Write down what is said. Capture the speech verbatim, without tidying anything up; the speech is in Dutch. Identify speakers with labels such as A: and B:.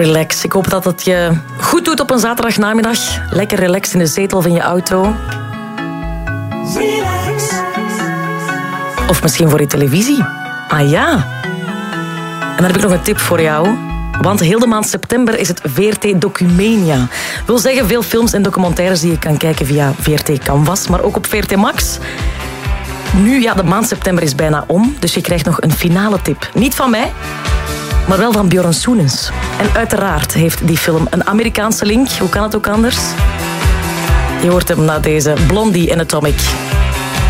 A: Relax. Ik hoop dat het je goed doet op een zaterdagnamiddag. Lekker relaxed in de zetel van je auto. Relax. Of misschien voor je televisie. Ah ja. En dan heb ik nog een tip voor jou. Want heel de maand september is het V R T Documania. Wil zeggen veel films en documentaires die je kan kijken via V R T Canvas, maar ook op V R T Max. Nu, ja, de maand september is bijna om, dus je krijgt nog een finale tip. Niet van mij, maar wel van Björn Soenens. En uiteraard heeft die film een Amerikaanse link. Hoe kan het ook anders? Je hoort hem na deze Blondie en Atomic.